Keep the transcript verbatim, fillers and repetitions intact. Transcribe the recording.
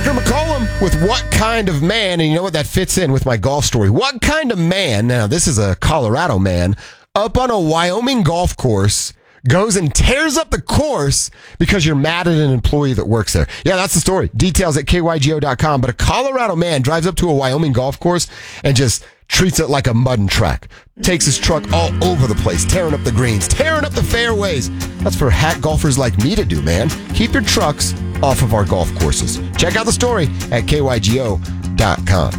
Tucker McCollum with What Kind of Man, and you know what, that fits in with my golf story. What kind of man, now this is a Colorado man, up on a Wyoming golf course, goes and tears up the course because you're mad at an employee that works there. Yeah, that's the story. Details at K Y G O dot com. But a Colorado man drives up to a Wyoming golf course and just treats it like a mud track. Takes his truck all over the place, tearing up the greens, tearing up the fairways. That's for hack golfers like me to do, man. Keep your trucks off of our golf courses. Check out the story at K Y G O dot com.